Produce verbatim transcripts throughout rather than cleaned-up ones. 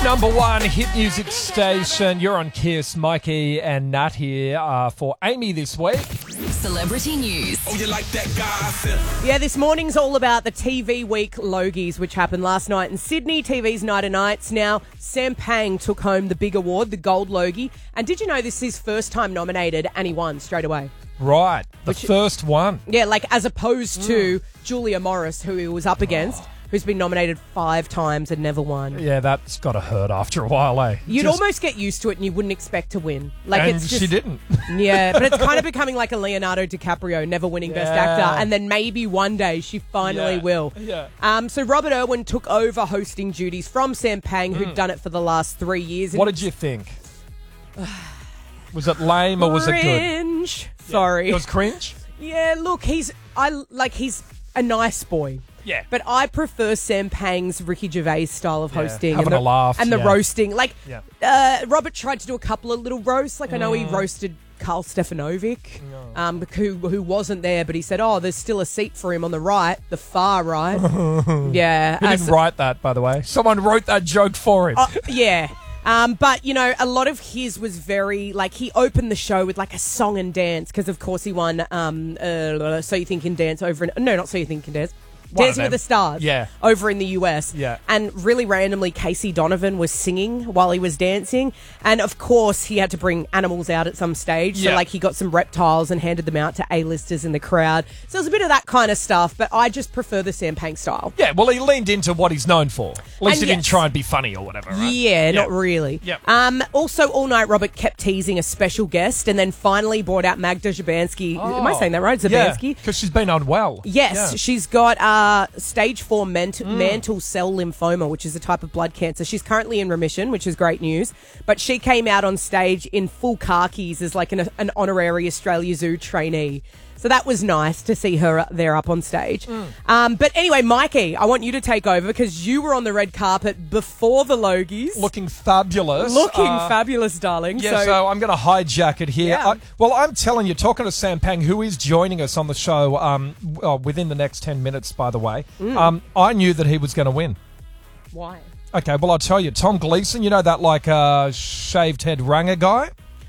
Number one hit music station. You're on Kiss. Mikey and Nat here uh, for Amy this week. Celebrity news. Oh, you like that gossip? Yeah, this morning's all about the T V Week Logies, which happened last night in Sydney, T V's Night of Nights. Now, Sam Pang took home the big award, the Gold Logie. And did you know this is his first time nominated and he won straight away? Right, the Which- first one. Yeah, like as opposed to Julia Morris, who he was up against, who's been nominated five times and never won. Yeah, that's got to hurt after a while, eh? You'd Just- almost get used to it and you wouldn't expect to win. Like and it's just, she didn't. Yeah, but it's kind of becoming like a Leonardo DiCaprio, never winning Best Yeah. Actor, and then maybe one day she finally Yeah. will. Yeah. Um, so Robert Irwin took over hosting duties from Sam Pang, who'd done it for the last three years. And What did you think? Was it lame or was it good? Cringe. Sorry. It was cringe? Yeah, look, he's I like he's a nice boy. Yeah. But I prefer Sam Pang's Ricky Gervais style of Yeah, hosting. having and the, a laugh, And the yeah. roasting. Like, Yeah. uh, Robert tried to do a couple of little roasts. Like, I know Mm. he roasted Carl Stefanovic, um, who, who wasn't there, but he said, oh, there's still a seat for him on the right, the far right. yeah. He uh, didn't so- write that, by the way. Someone wrote that joke for him. Oh, yeah. Um, but, you know, a lot of his was very, like, he opened the show with, like, a song and dance, because, of course, he won um, uh, So You Think You Can Dance over in... No, not So You Think You Can Dance. One of Dancing with them. the Stars. Yeah. Over in the U S. Yeah. And really randomly, Casey Donovan was singing while he was dancing. And, of course, he had to bring animals out at some stage. So, Yeah. like, he got some reptiles and handed them out to A-listers in the crowd. So, there's a bit of that kind of stuff, but I just prefer the Sam Pang style. Yeah, well, he leaned into what he's known for. At least And he didn't yes. try and be funny or whatever, right? Yeah, not Yeah. really. Yep. Um, also, all night, Robert kept teasing a special guest and then finally brought out Magda Zabansky. Am I saying that right? Zabansky? Yeah, because she's been unwell. Yes, Yeah. she's got uh, stage four ment- mantle cell lymphoma, which is a type of blood cancer. She's currently in remission, which is great news. But she came out on stage in full khakis as like an, an honorary Australia Zoo trainee. So that was nice to see her there up on stage. Um, but anyway, Mikey, I want you to take over because you were on the red carpet before the Logies. Looking fabulous. Looking Uh, fabulous, darling. Yeah, so, so, I'm going to hijack it here. Yeah. I, well, I'm telling you, talking to Sam Pang, who is joining us on the show um, w- uh, within the next ten minutes, by the way, Mm. um, I knew that he was going to win. why? Okay, well, I'll tell you, Tom Gleeson, you know that, like, uh, shaved head ranger guy?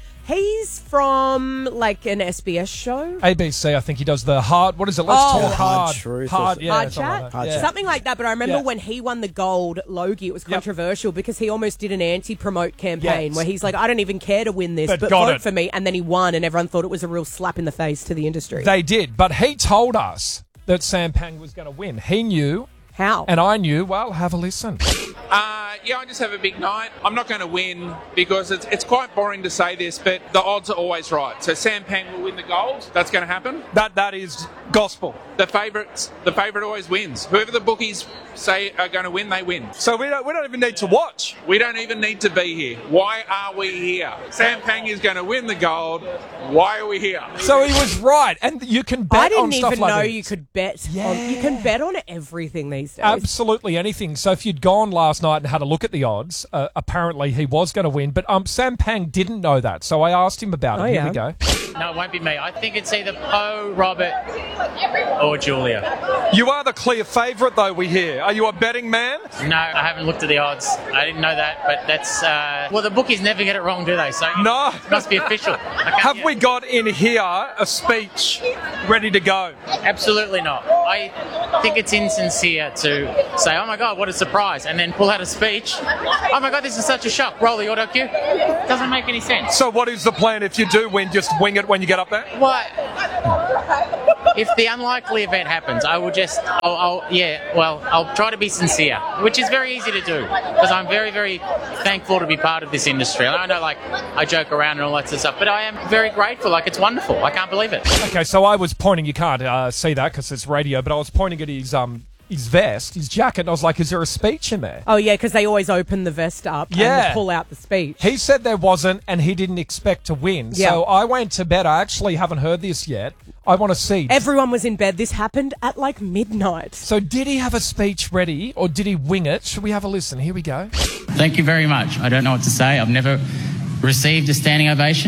He's from like an S B S show. A B C, I think he does the hard, what is it? Let's Oh. talk Hard hard. Truth Hard, or yeah, Hard something chat? like that. Hard Yeah. chat. Something like that, but I remember Yeah. when he won the gold Logie, it was Yep. controversial because he almost did an anti-promote campaign Yes. where he's like, I don't even care to win this, But but, got vote it. for me, and then he won, and everyone thought it was a real slap in the face to the industry. They did, but he told us that Sam Pang was going to win. He knew, How? and I knew. Well, have a listen. Uh, yeah, I just have a big night. I'm not going to win because it's, it's quite boring to say this, but the odds are always right. So Sam Pang will win the gold. That's going to happen. That That is gospel. The favourites, the favourite always wins. Whoever the bookies say are going to win, they win. So we don't, we don't even need to watch. We don't even need to be here. Why are we here? Sam Pang is going to win the gold. Why are we here? So he was right, and you can bet I didn't on stuff even like know this. you could bet. On, you can bet on everything these days. Absolutely anything. So if you'd gone last night and had a look at the odds, uh, apparently he was going to win. But um, Sam Pang didn't know that, so I asked him about it. Oh, Here yeah. we go. No, it won't be me. I think it's either Poe, Robert, or Julia. You are the clear favourite, though, we hear. Are you a betting man? No, I haven't looked at the odds. I didn't know that, but that's... Uh, well, the bookies never get it wrong, do they? So No. it must be official. I can't- Have yeah. we got in here a speech ready to go? Absolutely not. I think it's insincere to say, oh my God, what a surprise, and then pull out a speech. Oh my God, this is such a shock. Roll the auto cue. Doesn't make any sense. So what is the plan if you do win? Just wing it when you get up there? What? If the unlikely event happens, I will just, I'll, I'll, yeah, well, I'll try to be sincere, which is very easy to do because I'm very, very thankful to be part of this industry. And I know, like, I joke around and all that sort of stuff, but I am very grateful. Like, it's wonderful. I can't believe it. Okay, so I was pointing. You can't uh, see that because it's radio, but I was pointing at his um his vest, his jacket, and I was like, "Is there a speech in there?" Oh, yeah, because they always open the vest up Yeah. and pull out the speech. He said there wasn't, and he didn't expect to win. Yeah. So I went to bed. I actually haven't heard this yet. I want to see. Everyone was in bed. This happened at like midnight. So did he have a speech ready, or did he wing it? Should we have a listen? Here we go. Thank you very much. I don't know what to say. I've never received a standing ovation.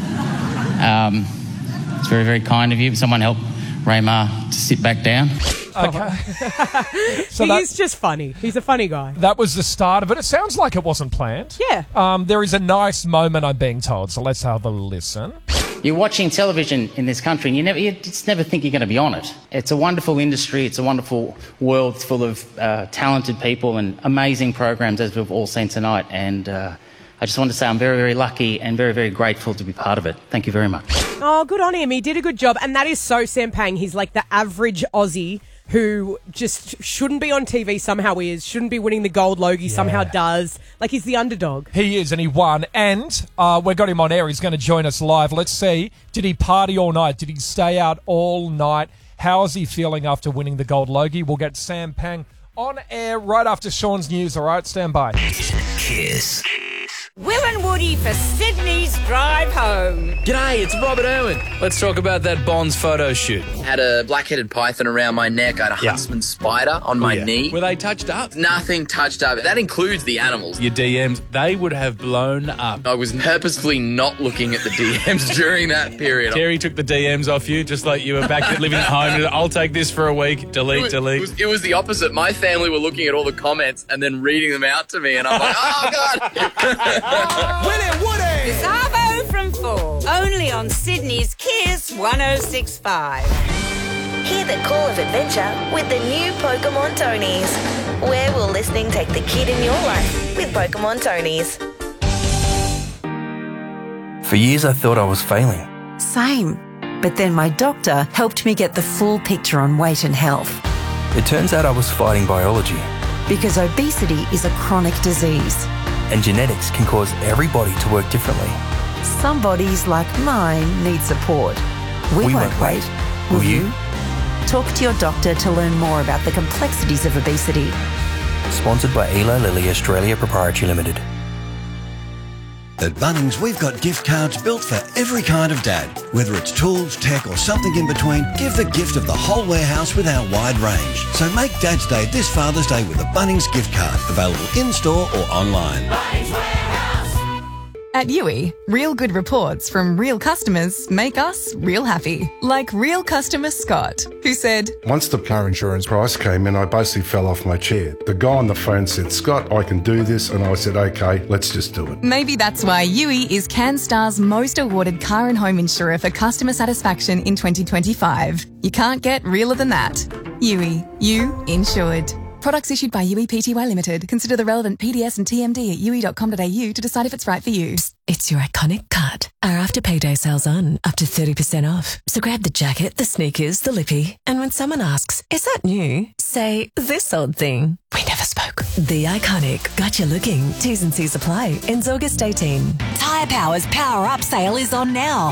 Um, it's very, very kind of you. Someone help Raymar to sit back down. Okay. so he that, is just funny. He's a funny guy. that was the start of it. It sounds like it wasn't planned. Yeah. Um, there is a nice moment, I'm being told, so let's have a listen. You're watching television in this country and you never, you just never think you're going to be on it. It's a wonderful industry. It's a wonderful world full of uh, talented people and amazing programs, as we've all seen tonight. And uh, I just want to say I'm very, very lucky and very, very grateful to be part of it. Thank you very much. Oh, good on him. He did a good job. And that is so Sam Pang. He's like the average Aussie who just shouldn't be on T V, somehow is, shouldn't be winning the gold Logie, somehow does. Like, he's the underdog. He is, and he won. And uh, we've got him on air. He's going to join us live. Let's see. Did he party all night? Did he stay out all night? How is he feeling after winning the gold Logie? We'll get Sam Pang on air right after Sean's news. All right, stand by. Kiss. Will and Woody for Sydney's drive home. G'day, it's Robert Irwin. Let's talk about that Bonds photo shoot. Had a black-headed python around my neck. I had a Yeah. huntsman spider on my Oh, yeah. knee. Were they touched up? Nothing touched up. That includes the animals. Your D Ms, they would have blown up. I was purposefully not looking at the D Ms during that period. Terry took the D Ms off you, just like you were back at living at home. I'll take this for a week. It Delete, was, delete. it, was, it was the opposite. My family were looking at all the comments and then reading them out to me, and I'm like, oh, God. It's Arvo from four. Only on Sydney's Kiss one oh six point five. Hear the call of adventure with the new Pokemon Tonys. Where will listening take the kid in your life with Pokemon Tonys? For years I thought I was failing. Same. But then my doctor helped me get the full picture on weight and health. It turns out I was fighting biology. Because obesity is a chronic disease. And genetics can cause every body to work differently. Some bodies, like mine, need support. We, We won't, won't wait. wait. Will Will you? you? Talk to your doctor to learn more about the complexities of obesity. Sponsored by Eli Lilly Australia Proprietary Limited. At Bunnings, we've got gift cards built for every kind of dad. Whether it's tools, tech or something in between, give the gift of the whole warehouse with our wide range. So make Dad's Day this Father's Day with a Bunnings gift card. Available in-store or online. At U I, real good reports from real customers make us real happy. Like real customer Scott, who said, Once the car insurance price came in, I basically fell off my chair. The guy on the phone said, Scott, I can do this. And I said, okay, let's just do it. maybe that's why U I is CanStar's most awarded car and home insurer for customer satisfaction in twenty twenty-five. You can't get realer than that. U I, you insured. Products issued by U I P T Y Limited. Consider the relevant P D S and T M D at u i dot com dot a u to decide if it's right for you. It's your iconic cut. Our after payday sales on, up to thirty percent off. So grab the jacket, the sneakers, the lippy, and when someone asks, is that new? Say, this old thing. We never spoke. The iconic. Got you looking. T's and C's apply. Ends August eighteenth. Tyre Power's Power Up sale is on now.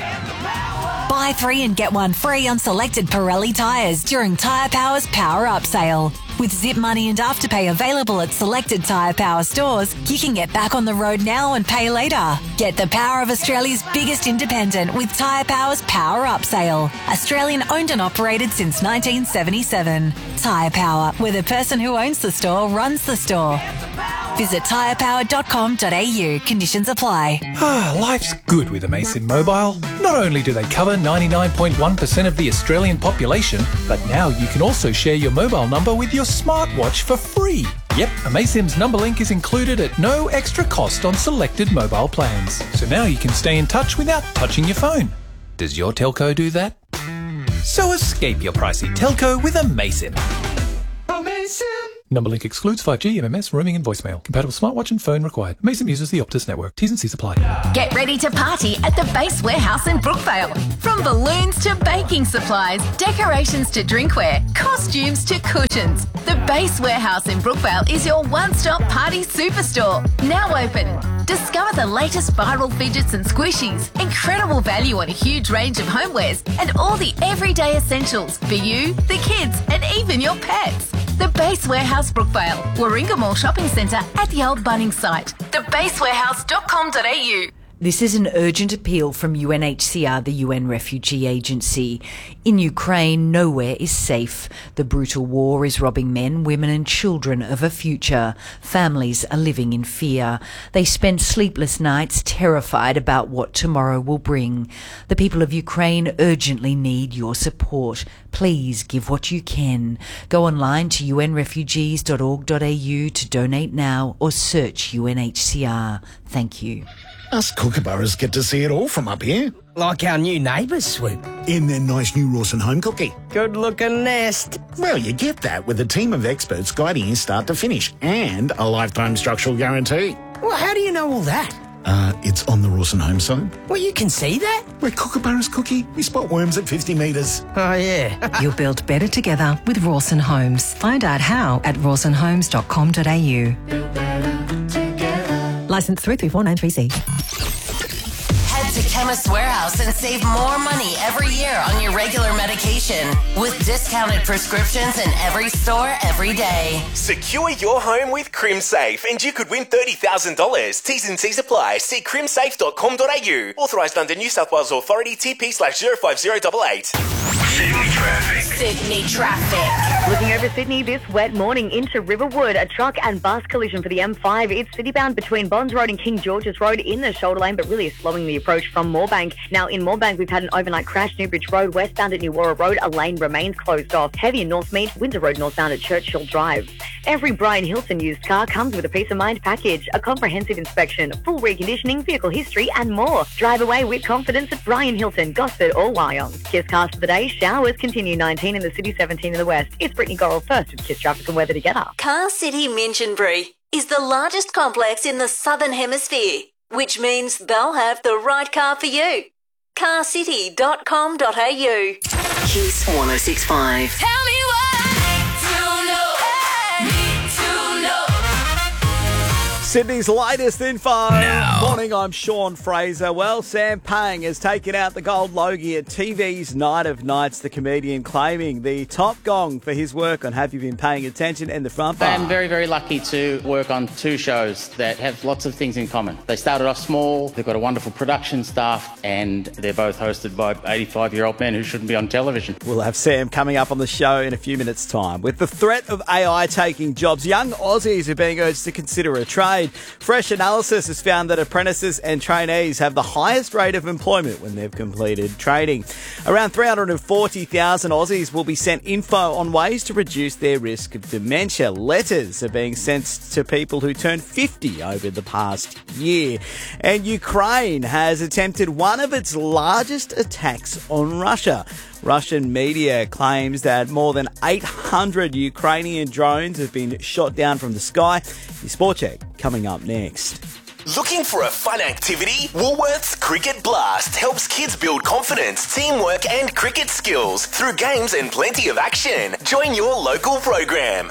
Buy three and get one free on selected Pirelli tyres during Tyre Power's Power Up sale. With Zip Money and Afterpay available at selected Tyre Power stores, you can get back on the road now and pay later. Get the power of Australia's biggest independent with Tyre Power's Power Up sale. Australian owned and operated since nineteen seventy-seven. Tyre Power, where the person who owns the store runs the store. Visit tyre power dot com dot a u. Conditions apply. Ah, life's good with Amazon Mobile. Not only do they cover ninety-nine point one percent of the Australian population, but now you can also share your mobile number with your smartwatch for free. Yep, Amazon's number link is included at no extra cost on selected mobile plans. So now you can stay in touch without touching your phone. Does your telco do that? So escape your pricey telco with Amazon. Amazon! Number link excludes five G, M M S, roaming and voicemail. Compatible smartwatch and phone required. Amazon uses the Optus network. T's and C's apply. Get ready to party at the Base Warehouse in Brookvale. From balloons to baking supplies, decorations to drinkware, costumes to cushions. The Base Warehouse in Brookvale is your one-stop party superstore. Now open. Discover the latest viral fidgets and squishies, incredible value on a huge range of homewares, and all the everyday essentials for you, the kids, and even your pets. The Base Warehouse Brookvale, Warringah Mall Shopping Centre at the old Bunnings site. the base warehouse dot com dot a u. This is an urgent appeal from U N H C R, the U N Refugee Agency. In Ukraine, nowhere is safe. The brutal war is robbing men, women and children of a future. Families are living in fear. They spend sleepless nights terrified about what tomorrow will bring. The people of Ukraine urgently need your support. Please give what you can. Go online to u n refugees dot org dot a u to donate now or search U N H C R. Thank you. Us kookaburras get to see it all from up here. Like our new neighbours, Swoop. In their nice new Rawson home cookie. Good-looking nest. Well, you get that with a team of experts guiding you start to finish and a lifetime structural guarantee. Well, how do you know all that? Uh, it's on the Rawson home side. Well, you can see that? We're kookaburras cookie. We spot worms at fifty metres. Oh, yeah. You'll build better together with Rawson Homes. Find out how at rawson homes dot com dot a u. Licence three three four nine three C. Head to Chemist Warehouse and save more money every year on your regular medication with discounted prescriptions in every store every day. Secure your home with CrimSafe and you could win thirty thousand dollars. T's and C's apply. See crim safe dot com dot a u. Authorised under New South Wales Authority T P slash zero five zero eight eight. Sydney traffic. Sydney traffic. Looking over Sydney this wet morning into Riverwood. A truck and bus collision for the M five. It's citybound between Bonds Road and King George's Road in the shoulder lane, but really is slowing the approach from Moorebank. Now in Moorebank, we've had an overnight crash. Newbridge Road westbound at New Warra Road. A lane remains closed off. Heavy in Northmead. Windsor Road northbound at Churchill Drive. Every Brian Hilton used car comes with a peace of mind package, a comprehensive inspection, full reconditioning, vehicle history and more. Drive away with confidence at Brian Hilton, Gosford or Wyong. Kiss cars for the day. Showers continue nineteen in the city, seventeen in the west. It's Brittany Gorrell first with Kiss Traffic and Weather together. Car City Minchinbury is the largest complex in the Southern Hemisphere, which means they'll have the right car for you. car city dot com dot a u. Kiss one oh six point five. Tell me Sydney's latest info. Now. Morning, I'm Sean Fraser. Well, Sam Pang has taken out the gold Logie at T V's Night of Nights, the comedian claiming the top gong for his work on Have You Been Paying Attention and the front bar. I'm very, very lucky to work on two shows that have lots of things in common. They started off small, they've got a wonderful production staff, and they're both hosted by eighty-five-year-old men who shouldn't be on television. We'll have Sam coming up on the show in a few minutes' time. With the threat of A I taking jobs, young Aussies are being urged to consider a trade. Fresh analysis has found that apprentices and trainees have the highest rate of employment when they've completed training. Around three hundred forty thousand Aussies will be sent info on ways to reduce their risk of dementia. Letters are being sent to people who turned fifty over the past year. And Ukraine has attempted one of its largest attacks on Russia. Russian media claims that more than eight hundred Ukrainian drones have been shot down from the sky. Your Sport Check coming up next. Looking for a fun activity? Woolworths Cricket Blast helps kids build confidence, teamwork and cricket skills through games and plenty of action. Join your local program.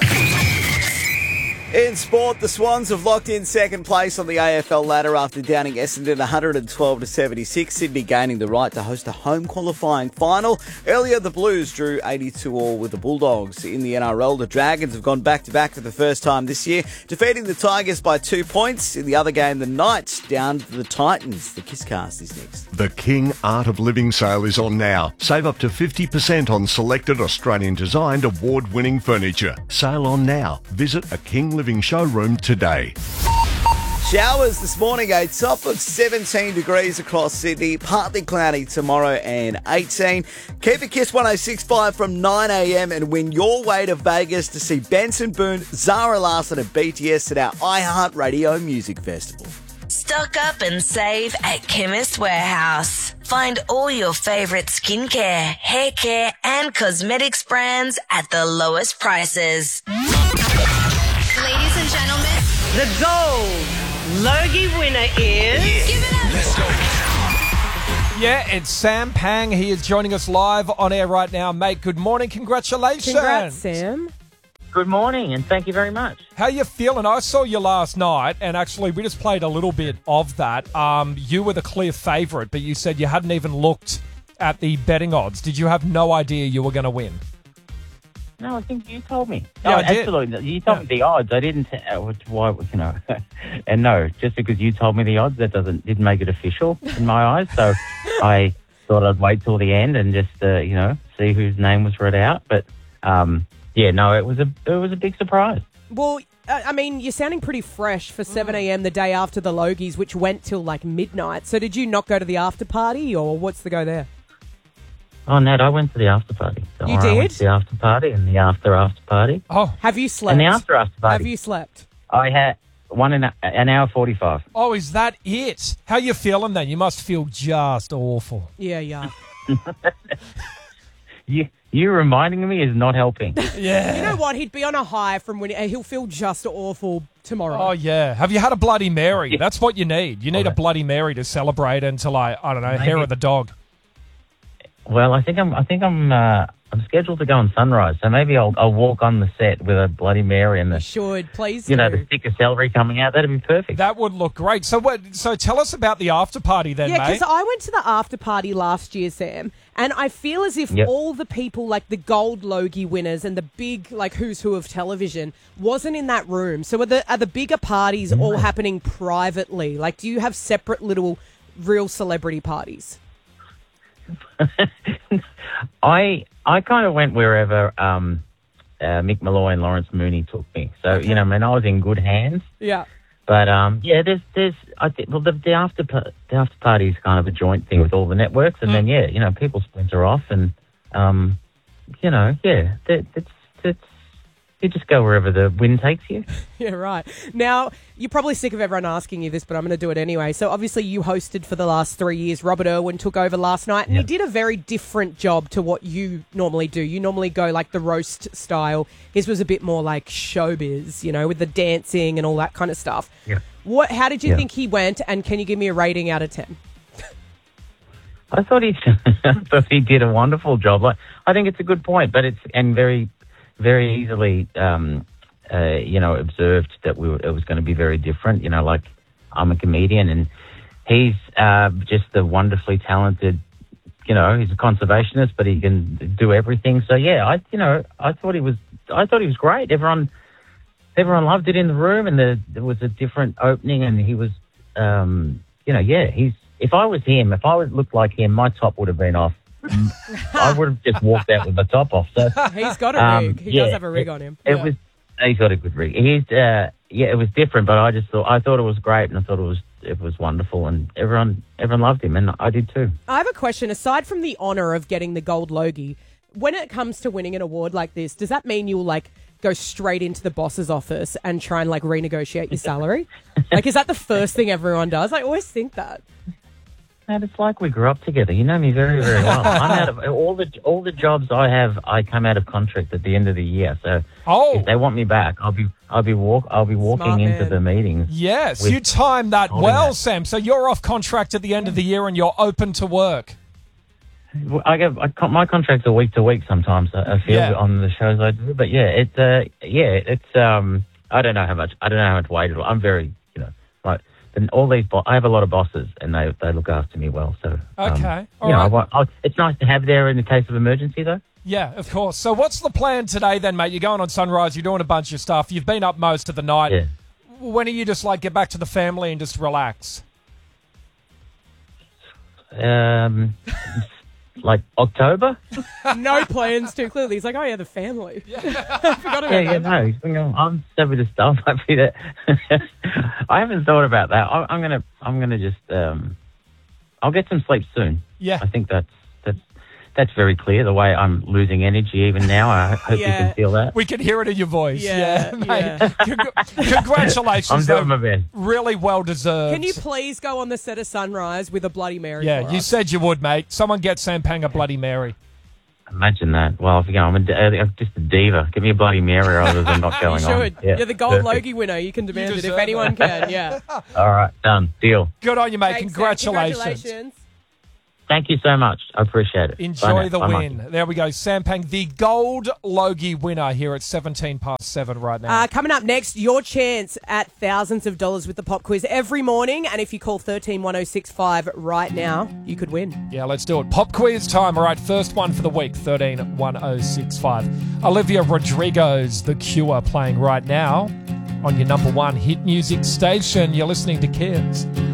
In sport, the Swans have locked in second place on the A F L ladder after downing Essendon one hundred twelve to seventy-six, Sydney gaining the right to host a home qualifying final. Earlier, the Blues drew eighty-two all with the Bulldogs. In the N R L, the Dragons have gone back-to-back for the first time this year, defeating the Tigers by two points. In the other game, the Knights downed the Titans. The Kisscast is next. The King Art of Living sale is on now. Save up to fifty percent on selected Australian-designed award-winning furniture. Sale on now. Visit a King Living showroom today. Showers this morning, a top of seventeen degrees across Sydney, partly cloudy tomorrow and eighteen. Keep it Kiss one oh six point five from nine a m and win your way to Vegas to see Benson Boone, Zara Larsson and B T S at our iHeartRadio Music Festival. Stock up and save at Chemist Warehouse. Find all your favourite skincare, hair care and cosmetics brands at the lowest prices. Ladies and gentlemen, the gold Logie winner is... Yeah. Give it up. Let's go. Yeah, it's Sam Pang. He is joining us live on air right now. Mate, good morning. Congratulations. Congrats, Sam. Good morning, and thank you very much. How you feeling? I saw you last night, and actually we just played a little bit of that. Um, you were the clear favourite, but you said you hadn't even looked at the betting odds. Did you have no idea you were going to win? No, I think you told me. Yeah, oh, I did. absolutely. You told Yeah. me the odds. I didn't. T- uh, which, why? You know, and no, just because you told me the odds, that doesn't didn't make it official in my eyes. So I thought I'd wait till the end and just uh, you know see whose name was read out. But um, yeah, no, it was a it was a big surprise. Well, I I mean, you're sounding pretty fresh for seven a.m. the day after the Logies, which went till like midnight. So did you not go to the after party, or what's the go there? Oh, Nat, I went to the after party. Don't You worry, I went did? to the after party and the after after party. Oh, Have you slept? And the after after party. Have you slept? I had one in a, an hour forty-five. Oh, is that it? How you feeling then? You must feel just awful. Yeah, yeah. You you reminding me is not helping. Yeah. You know what? He'd be on a high from when uh, he'll feel just awful tomorrow. Oh, yeah. Have you had a Bloody Mary? That's what you need. You need a Bloody Mary to celebrate until I, I don't know, hair Maybe. of the dog. Well, I think I'm. I think I'm. Uh, I'm scheduled to go on Sunrise, so maybe I'll. I'll walk on the set with a Bloody Mary and the. Should please. You know, do. the stick of celery coming out. That'd be perfect. That would look great. So what? So tell us about the after party then, Yeah, mate. because I went to the after party last year, Sam, and I feel as if Yep. all the people, like the Gold Logie winners and the big, like, who's who of television, wasn't in that room. So are the are the bigger parties all happening privately? Like, do you have separate little real celebrity parties? I I kind of went wherever um, uh, Mick Malloy and Lawrence Mooney took me. So you know, I mean, I was in good hands. Yeah. But um, yeah, there's there's I think well the, the after pa- the after party is kind of a joint thing with all the networks, and then yeah, you know, people splinter off, and um, you know, yeah, that, that's that's you just go wherever the wind takes you. Yeah, right. Now, you're probably sick of everyone asking you this, but I'm going to do it anyway. So, obviously, you hosted for the last three years. Robert Irwin took over last night, and he did a very different job to what you normally do. You normally go like the roast style. His was a bit more like showbiz, you know, with the dancing and all that kind of stuff. Yeah. What? How did you Yeah. think he went, and can you give me a rating out of ten? I thought he I thought he did a wonderful job. Like, I think it's a good point, but it's and very very easily um, uh, you know observed that we were, it was going to be very different. You know, like I'm a comedian and he's uh, just a wonderfully talented. You know, he's a conservationist, but he can do everything. So yeah, I you know I thought he was I thought he was great. Everyone everyone loved it in the room, and the, there was a different opening, and he was um, you know yeah he's. If I was him, if I would look like him, my top would have been off. I would have just walked out with my top off. So He's got a um, rig. He yeah, does have a rig it, on him. It Yeah. was. He's got a good rig. He's. Uh, yeah, it was different, but I just thought I thought it was great, and I thought it was it was wonderful, and everyone everyone loved him, and I did too. I have a question. Aside from the honour of getting the Gold Logie, when it comes to winning an award like this, does that mean you'll like go straight into the boss's office and try and like renegotiate your salary? Like, is that the first thing everyone does? I always think that. And it's like we grew up together. You know me very, very well. I'm out of all the all the jobs I have. I come out of contract at the end of the year. So oh. if they want me back, I'll be I'll be walk I'll be walking Smart into man. the meetings. Yes, with- you timed that holding well, that. Sam. So you're off contract at the end of the year and you're open to work. I get I, con- my contracts are week to week sometimes. I, I feel Yeah. on the shows I do, but yeah, it's uh yeah it's um I don't know how much I don't know how much weight it'll. I'm very you know like and all these bo- I have a lot of bosses and they they look after me well. So um, Okay, all you know, right. I, want- I, it's nice to have there in the case of emergency though. Yeah, of course. So what's the plan today then, mate? You're going on Sunrise, you're doing a bunch of stuff. You've been up most of the night. Yeah. When are you just like get back to the family and just relax? Um, like October. No plans too clearly. He's like, oh yeah, the family. I forgot about Yeah, yeah, that. no. he's been going, I'm happy to stuff. Happy that. I haven't thought about that. I, I'm gonna, I'm gonna just, um, I'll get some sleep soon. Yeah. I think that's that's that's very clear. The way I'm losing energy even now. I hope you Yeah. can feel that. We can hear it in your voice. Yeah, mate. yeah. Cong- Congratulations. I'm doing though. my best. Really well deserved. Can you please go on the set of Sunrise with a Bloody Mary? Yeah, for you us? said you would, mate. Someone get Sam Pang a Bloody Mary. Imagine that. Well, if you go, I'm, a, I'm just a diva. Give me a Bloody Mary rather than not You going on. should. Yeah, You're the Gold perfect. Logie winner. You can demand it if deserve anyone it. can. Yeah. All right, done. Deal. Good on you, mate. Thanks, Sam. Congratulations. Congratulations. Thank you so much. I appreciate it. Bye Enjoy now. the Bye, win. Mikey. There we go. Sampang, the gold Logie winner here at seventeen past seven right now. Uh, coming up next, your chance at thousands of dollars with the pop quiz every morning. And if you call one three one oh six five right now, you could win. Yeah, let's do it. Pop quiz time. All right, first one for the week, one three one oh six five. Olivia Rodrigo's The Cure playing right now on your number one hit music station. You're listening to Kids.